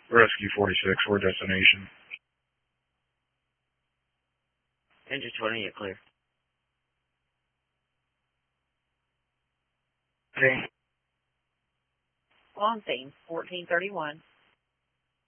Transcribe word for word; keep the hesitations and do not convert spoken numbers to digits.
Rescue forty-six, we're destination. Engine twenty, you're clear. Okay. On scene, fourteen thirty-one.